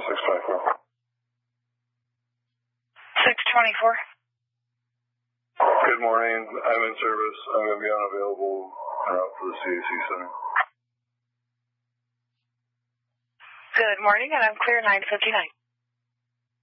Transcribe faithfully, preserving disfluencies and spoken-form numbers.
six twenty-four. six twenty-four. Good morning. I'm in service. I'm going to be unavailable en route for the C A C Center. Good morning, and I'm clear nine fifty-nine.